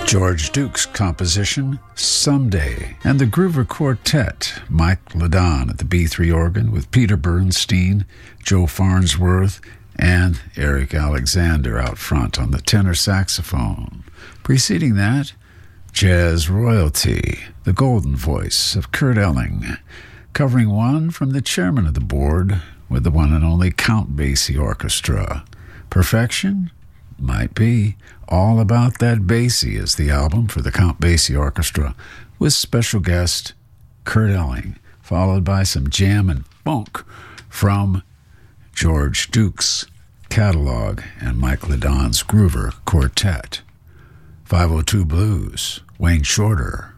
George Duke's composition, Someday, and the Groover Quartet, Mike Ladon at the B3 organ with Peter Bernstein, Joe Farnsworth, and Eric Alexander out front on the tenor saxophone. Preceding that, Jazz Royalty, the golden voice of Kurt Elling, covering one from the chairman of the board with the one and only Count Basie Orchestra. Perfection? Might be. All About That Basie is the album for the Count Basie Orchestra, with special guest Kurt Elling, followed by some jam and funk from George Duke's catalog and Mike Ladon's Groover Quartet. 502 Blues, Wayne Shorter.